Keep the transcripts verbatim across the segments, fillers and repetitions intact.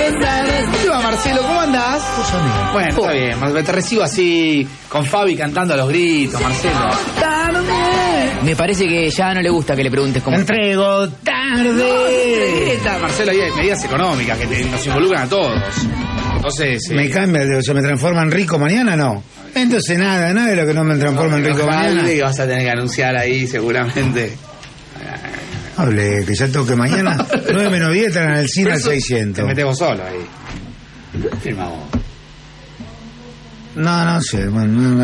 ¿Qué va, Marcelo? ¿Cómo andás? Bueno, está bien. Te recibo así, con Fabi cantando a los gritos, Marcelo. Me parece que ya no le gusta que le preguntes cómo. Entrego tarde. Está, Marcelo, hay medidas económicas que te, nos involucran a todos. Entonces... ¿Me eh, cambia? O sea, ¿me transforma en rico mañana? No. Entonces nada, nada de lo que no me transforma en rico mañana. Que vas a tener que anunciar ahí seguramente. Hable, que ya toque mañana. nueve menos diez están en el cine al seiscientos. Te metés vos solo ahí. Firma vos. No, no sé. Bueno,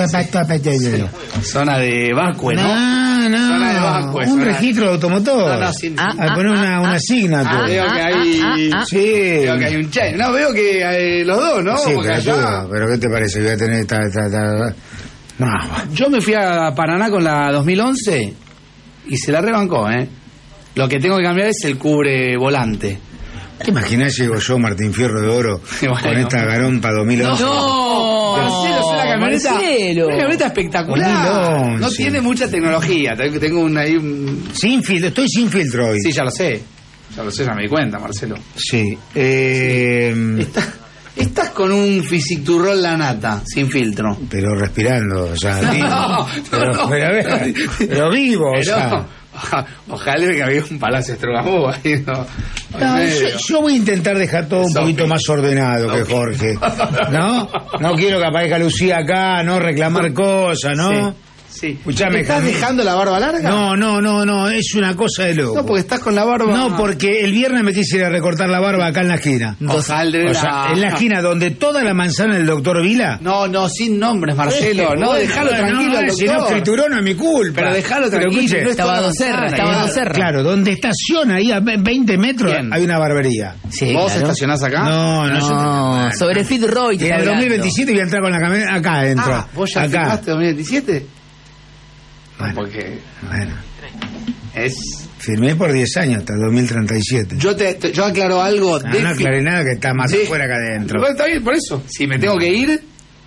zona de Vacue, ¿no? No, no. Zona de Vacue, un zona... registro de automotor. No, no, sin... Ah, a poner una, una signature. Ah, veo que hay... Ah, ah, ah, sí. Veo que hay un check. No, veo que hay los dos, ¿no? Sí, porque pero, allá... tú, pero ¿qué te parece? Voy a tener esta... esta, esta... No. Yo me fui a Paraná con la dos mil once y se la rebancó, ¿eh? Lo que tengo que cambiar es el cubre volante. ¿Te imaginas llego yo, Martín Fierro de Oro, bueno, con esta garompa dos mil once? No, Marcelo, es una camioneta, Marcelo. Una camioneta espectacular. No tiene mucha tecnología. Tengo un, ahí un... Sin filtro, estoy sin filtro hoy. Sí, ya lo sé. Ya lo sé, ya me di cuenta, Marcelo. Sí. Eh... sí. Estás, estás con un Physic-Turrol La Nata, sin filtro. Pero respirando, o sea, no, vivo. No, pero, no, pero, a ver, pero vivo, pero, o sea. Ojalá que había un Palacio Estrogamó ahí, ¿no? No, yo, yo voy a intentar dejar todo un Sofi. poquito más ordenado que Jorge. ¿No? No quiero que aparezca Lucía acá, no reclamar cosas, ¿no? Sí. Sí. Escuchame, ¿Estás Jaime. dejando la barba larga? No, no, no, no, es una cosa de loco. No, porque estás con la barba... No, porque el viernes me quise ir a recortar la barba acá en la esquina. Ojalá. O sea, en la esquina donde toda la manzana del doctor Vila. No, no, sin nombres, Marcelo. No, dejalo tranquilo al no, doctor. Si no escrituró no es mi culpa. Pero dejalo tranquilo. Pero, no estaba Docerra, estaba Docerra. Claro, donde estaciona ahí a veinte metros Bien. hay una barbería. Sí, ¿Vos claro. estacionás acá? No, no. No, yo, sobre Fitzroy. Y en el dos mil veintisiete voy a entrar con la camioneta acá adentro. Ah, ¿vos ya acá. firmaste dos mil veintisiete? Bueno, porque bueno. es... Firmé por diez años hasta dos mil treinta y siete. Yo te, te yo aclaro algo. No, no aclaré nada, que está más sí. afuera que adentro. Bueno, está bien, por eso. Si me tengo que ir,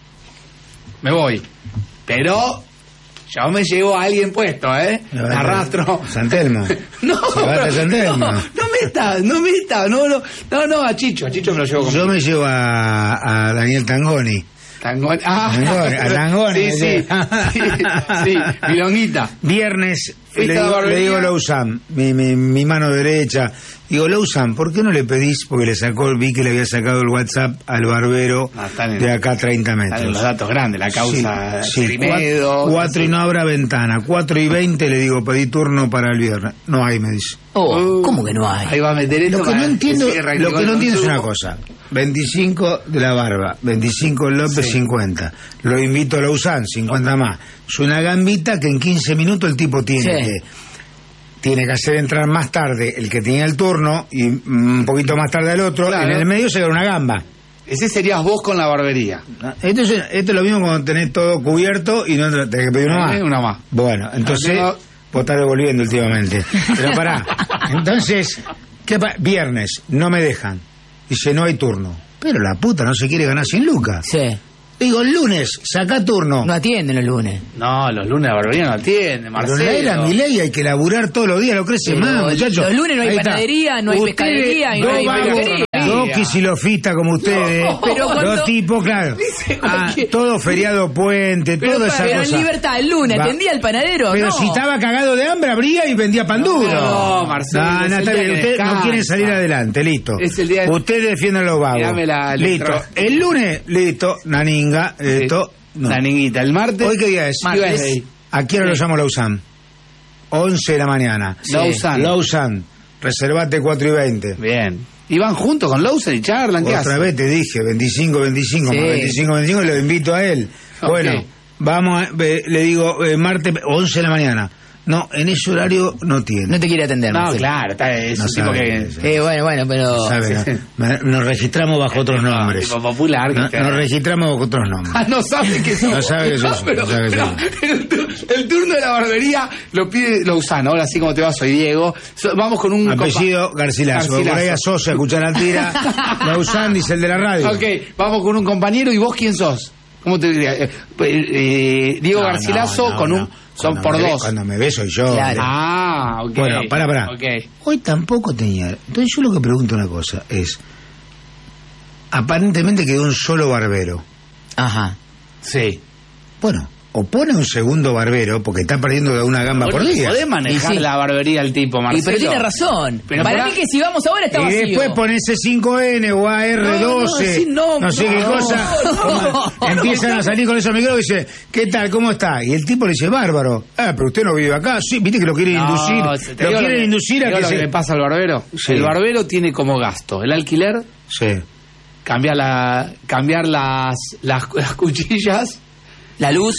me voy. Pero yo me llevo a alguien puesto, ¿eh? Me arrastro. San Telmo. No, pero, San Telmo. no, no metas, no metas, no, no, no, no, a Chicho, a Chicho me lo llevo conmigo. Yo me llevo a, a Daniel Tangoni. Tangoni, ah, Tangoni, a Tangoni. sí, sí, sí, sí, Milonguita. Viernes le ¿Fuiste a la digo, le barbería? digo Lausanne, mi, mi, mi mano derecha. Digo, Lausanne, ¿por qué no le pedís? Porque le sacó, vi que le había sacado el WhatsApp al barbero Ah, están en- de acá a treinta metros. Están los datos grandes, la causa Sí, sí, Trimedo, cuatro, cuatro y no habrá ventana. Cuatro y veinte le digo, pedí turno para el viernes. No hay, me dice. Oh, Uh, ¿cómo que no hay? Ahí va a meter esto Lo que para no entiendo, decir que lo que no el entiendo es una consumo. cosa. veinticinco de la barba, veinticinco López, Sí. cincuenta. Lo invito a Lausanne, cincuenta más. Es una gambita que en quince minutos el tipo tiene Sí. que tiene que hacer entrar más tarde el que tenía el turno y mm, un poquito más tarde al otro. Claro. En el medio se da una gamba. Ese serías vos con la barbería. Esto es, esto es lo mismo cuando tenés todo cubierto y no tenés que pedir uno más. Eh, Una más. Bueno, entonces No. vos estás devolviendo últimamente. Pero pará. Entonces, ¿qué pa- viernes no me dejan. Dice, no hay turno. Pero la puta no se quiere ganar cien lucas. Sí. Digo, el lunes, saca turno. No atienden los lunes. No, los lunes la barbería no atiende, Pero Marcelo. en la era mi ley hay que laburar todos los días, lo crece Pero más, muchachos. los lunes no hay Ahí está. panadería, no hay Ustedes, pescadería y no dos hay vagos, peluquería. Dos quisilofistas como ustedes, No, pero cuando- dos tipos, claro. Dice Ah, cualquier- todo feriado puente, Pero, toda esa pero en cosa. libertad, el lunes, Va. ¿atendía el panadero? Pero no. si estaba cagado de hambre, abría y vendía pan duro. No, Marcelo, No, es no, el está día bien. que Ustedes no descansa. quieren salir adelante, listo. Es el día de- Ustedes defienden los vagos. Mirame la listo. electro- El lunes, listo. Naninga, esto. No. La niñita, el martes. ¿Hoy qué día es? Martes. ¿A qué hora lo llamo Lausanne? once de la mañana. Sí. Lausanne. Lausanne. Reservate cuatro y veinte. Bien. ¿Y van juntos con Lawson y charlan? ¿Qué Otra hacen? vez te dije, veinticinco veinticinco, Sí. más veinticinco veinticinco, y lo invito a él. Ok. Bueno, vamos, a- eh, le digo, eh, martes, once de la mañana. No, en ese horario no tiene. No te quiere atender. No, Marcelo. claro, está, es No un tipo sabe que... qué es. Eh, bueno, bueno, pero... Sabe, ¿no? Me- Nos registramos bajo otros Tipo- nombres. tipo popular. No- que- Nos registramos bajo otros nombres. Ah, no sabe que sos. No sabe que sos, pero, no sabe que pero sos. el, tu- el turno de la barbería lo pide Lausano. Ahora sí, como te va, soy Diego. So- vamos con un... Apellido Garcilaso. Garcilaso. Por ahí asocia, escuchar la tira. Lausanne dice el de la radio. Ok, vamos con un compañero. ¿Y vos quién sos? ¿Cómo te diría? Eh, eh, Diego No, Garcilaso no, no, con no. un... Son Cuando por me ve- dos. Cuando me ve soy yo. Claro. Ah, ok. Bueno, pará, pará. Ok. Hoy tampoco tenía. Entonces yo lo que pregunto una cosa es, aparentemente quedó un solo barbero. Ajá. Sí. Bueno, o pone un segundo barbero, porque está perdiendo de una gamba Bueno, por día. podés manejar Y sí. la barbería al tipo, Y Marcelo. pero tiene razón. Pero Para por mí a- que si vamos ahora está Y vacío. después pone C cinco N o A R doce, No, no, no, sí, no, sé qué no, cosa. no, no, Empiezan no. a salir con esos micrófonos y dice, ¿qué tal? ¿Cómo está? Y el tipo le dice, bárbaro. Ah, pero usted no vive acá. Sí, viste que lo quieren No, inducir. te Lo digo quieren que- inducir a digo que lo se... que le pasa al barbero. Sí. El barbero tiene como gasto el alquiler, Sí. cambiar la cambiar las las, las cuchillas. La luz.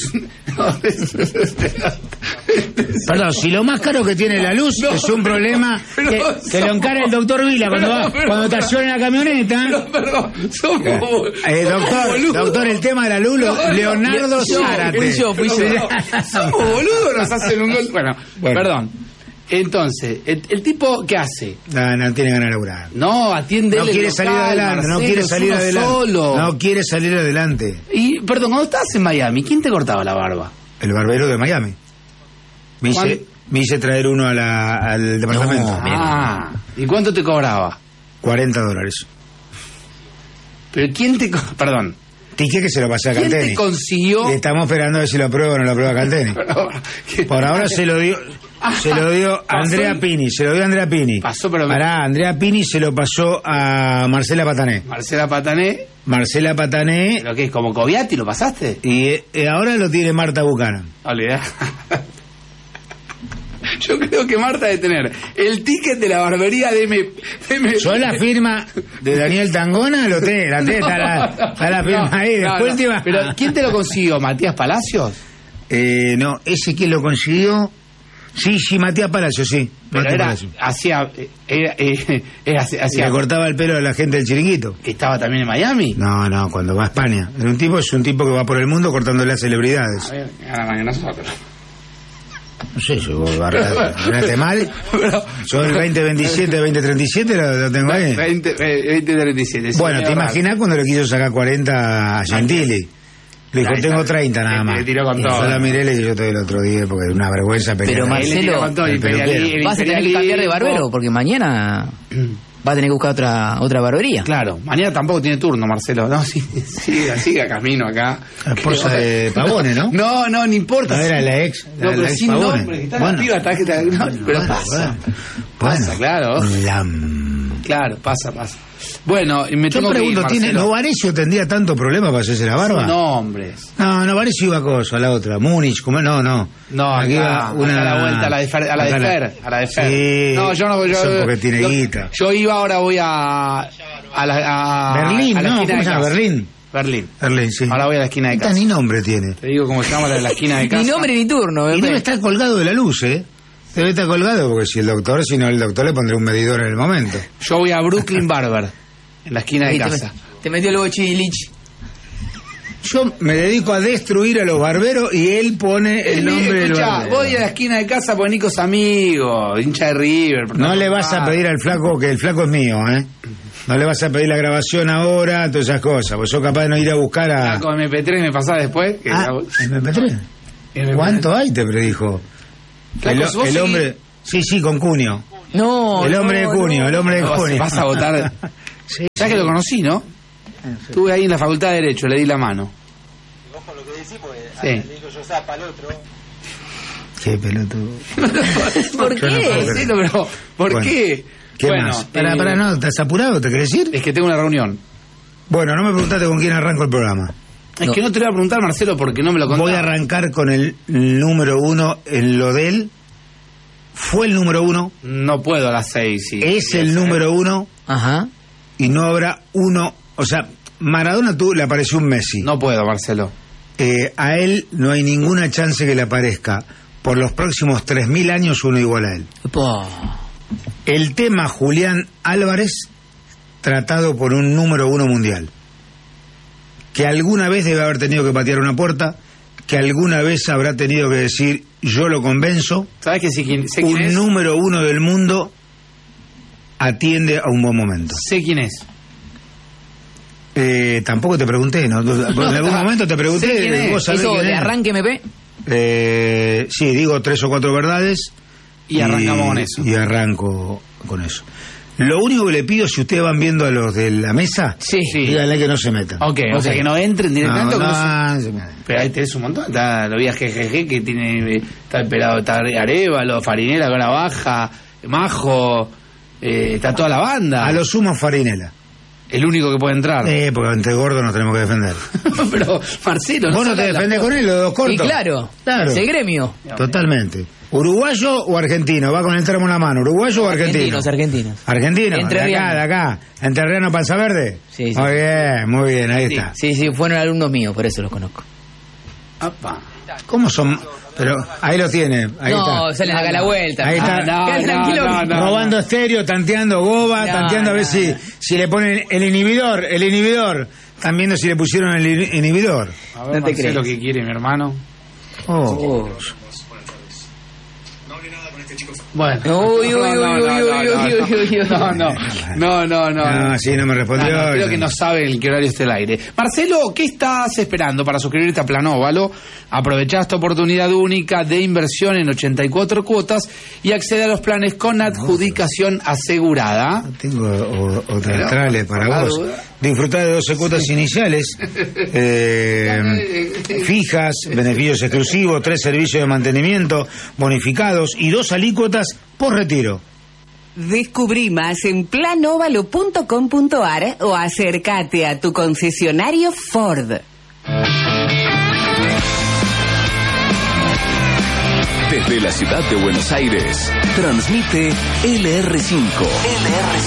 Perdón, si lo más caro que tiene la luz No, es un problema pero que, son- que lo encara el doctor Vila cuando, Pero- va, pero- cuando estaciona en la camioneta. No, perdón, somos como- Eh, doctor, somos boludos. doctor, el tema de la luz, lo- No, no, Leonardo yo, Zárate. fui yo, fui yo. Pero, somos boludos, nos hacen un gol. Bueno, Bueno. perdón. Entonces, el, el tipo, ¿qué hace? No, no tiene ganas de laburar. No, atiende No el quiere local, salir adelante, no Marcelo, quiere es salir uno adelante. solo. No quiere salir adelante. Y, perdón, cuando estabas en Miami, ¿quién te cortaba la barba? El barbero de Miami. Me hice, ¿Cuál? me hice traer uno a la- al departamento. No. Ah, ¿y cuánto te cobraba? cuarenta dólares. Pero ¿quién te... co- Perdón, Tiqué que se lo pasé a ¿quién Canteni. te consiguió... Y estamos esperando a ver si lo aprueba o no lo aprueba Canteni. Que- Por ahora se lo dio se lo dio Pasó Andrea el- Pini, se lo dio Andrea Pini. Pasó, pero- Pará, Andrea Pini se lo pasó a Marcela Patané. Marcela Patané, Marcela Patané ¿pero qué? ¿Como Coviati lo pasaste? y eh, ahora lo tiene Marta Buchanan. Olvidá. Yo creo que Marta debe tener el ticket de la barbería de M... de M- Yo la firma de Daniel Tangona lo tengo, la tengo, está la, está la firma No, ahí. no, Después no. te va- Pero ¿quién te lo consiguió? ¿Matías Palacios? Eh, no, ese que lo consiguió. Sí, sí, Matías Palacio, sí. Pero Matías era... Palacio. Hacía... Era, eh, era, hacía... Se le cortaba el pelo a la gente del chiringuito. que estaba también en Miami. No, no, cuando va a España. Era un tipo, es un tipo que va por el mundo cortándole a celebridades. A ver, gana más que nosotros. No sé, yo vos agarraste mal. Pero- Yo el veinte veintisiete, veinte treinta y siete lo, lo tengo ahí. veinte, veinte treinta y siete. sí, Bueno, medio te raro. imaginas cuando le quiso sacar cuarenta a Gentili. Le dijo, Ahí tengo está. treinta nada Le- más. le tiró con Y todo. yo la miré y le dije, yo te doy el otro día porque es una vergüenza pelear. Pero Ahí le Marcelo, tiró con todo, el imperiali- peluquero. el Vas a tener que cambiar de barbero porque mañana va a tener que buscar otra otra barbería. Claro, mañana tampoco tiene turno, Marcelo. No, sí, siga, siga camino acá. La esposa de Pavone, ¿no? No, no, no importa. No, era la ex. No, la- pero la ex sin Pavone. nombre, que está Bueno. la piba, está que está- no, pero Bueno, pasa. bueno. Pasa, Bueno. claro. La... Claro, pasa, pasa. Bueno, y me Yo tengo pregunto, que ir, ¿tiene, Marcelo. ¿Novarecio tendría tanto problema para hacerse la barba? No, hombres. No, Novarecio iba a cosa, a la otra. Múnich, como no, no. No, Aquí acá, iba acá una... a la vuelta a la de Fer, a la de acá Fer, a la de Fer. Sí, no, yo no, yo, eso porque tiene yo, guita. yo iba, ahora voy a a la a, Berlín, a la ¿no? esquina ¿Cómo de se llama? casa. Berlín. Berlín. Berlín, sí. Ahora voy a la esquina de Esta casa. ni nombre tiene. Te digo cómo se llama la de la esquina de casa. Ni nombre ni turno, Y bebé. debe estar colgado de la luz, ¿eh? Debe estar colgado porque si el doctor, si no el doctor le pondré un medidor en el momento. Yo voy a Brooklyn Barber, en la esquina de Ahí te, casa. te metió el Chilich. Yo me dedico a destruir a los barberos y él pone el nombre del Escuchá, barbero. voy a la esquina de casa porque Nico es amigo, hincha de River. No le vas a pedir al flaco, que el flaco es mío, ¿eh? No le vas a pedir la grabación ahora, todas esas cosas. Pues yo capaz de no ir a buscar a... Ah, con M P tres me pasás después. Que Ah, ¿M P tres? M P tres. ¿Cuánto hay? Te predijo. Flaco, El, si vos el seguís- hombre... Sí, sí, con Cunio. No, El hombre no, de Cunio, no. el hombre de Vas, Cunio. vas a votar. Sí. Ya que lo conocí, ¿no? Estuve ahí en la Facultad de Derecho, le di la mano. Ojo lo que decís, porque Sí. le digo yo zapa al otro. Qué pelotudo. ¿Por Yo no qué? puedo Sí, no, pero ¿por Bueno, qué? ¿Qué Bueno, más? Para, eh, para, no, ¿estás apurado? ¿Te querés ir? Es que tengo una reunión. Bueno, no me preguntaste con quién arranco el programa. Es No. que no te lo voy a preguntar, Marcelo, porque no me lo contaste. Voy a arrancar con el número uno en lo de él. Fue el número uno, No puedo a las seis. Sí. es el número uno Ajá. y no habrá uno. O sea, Maradona tú le apareció un Messi. No puedo, Marcelo. Eh, a él no hay ninguna chance que le aparezca por los próximos tres mil años uno igual a él. Po. El tema Julián Álvarez tratado por un número uno mundial, que alguna vez debe haber tenido que patear una puerta, que alguna vez habrá tenido que decir yo lo convenzo. ¿Sabes que sí, quién, sé quién Un es? número uno del mundo atiende a un buen momento. Sé quién es. Eh, tampoco te pregunté, ¿no? En algún momento te pregunté, Sé quién es. ¿vos sabés Eso quién de es? arranque M P. Eh, sí, digo tres o cuatro verdades. Y arrancamos con eso. Y arranco con eso. Lo único que le pido, si ustedes van viendo a los de la mesa, Sí. Sí. díganle que no se metan. Ok, o sea, que no entren directamente. No, o que no no, se- se- Pero ahí tenés un montón. Está, lo vi a G G G que tiene. Está el pelado, está Arevalo, Farinela, Gora Baja, Majo. Eh, está toda la banda. A lo sumo Farinela. El único que puede entrar. Eh, porque entre gordos nos tenemos que defender. Pero, Marcelo, Vos no se te habla- defendés con él, los dos cortos. Y claro, Claro. ese gremio. Totalmente. ¿Uruguayo o argentino? Va con el termo en la mano. ¿Uruguayo o argentino? Argentinos, argentinos. ¿Argentino? De acá, Entrerriano. de acá. ¿Entrerriano Panza Verde? Sí, sí. Muy bien, muy bien, ahí Sí. está. Sí, sí, fueron alumnos míos, por eso los conozco. Apa. ¿Cómo son? Pero ahí lo tiene, ahí no, está. salen acá a la vuelta. Ahí está. Ah, no, No, quédate no, tranquilo. no, no. Robando estéreo, tanteando goba, No, tanteando a ver no, si, no. si le ponen el inhibidor, el inhibidor. Están viendo si le pusieron el in- inhibidor. A ver, No te Marcelo, crees. ¿qué quiere mi hermano? Oh. Oh. Bueno. Uy, uy, No, uy, no, uy, no, uy, no, uy, uy, uy, uy. No, no, no, no, no. No, sí, no me respondió. No, no, creo que no sabe en qué horario está el aire. Marcelo, ¿qué estás esperando para suscribirte a Planóvalo? Aprovechá esta oportunidad única de inversión en ochenta y cuatro cuotas y accede a los planes con adjudicación asegurada. Tengo o- otra Pero, trale para por la vos. duda. Disfrutar de doce cuotas iniciales, eh, fijas, beneficios exclusivos, tres servicios de mantenimiento bonificados y dos alícuotas por retiro. Descubrí más en planovalo punto com punto ar o acércate a tu concesionario Ford. Desde la ciudad de Buenos Aires, transmite L R cinco. L R cinco.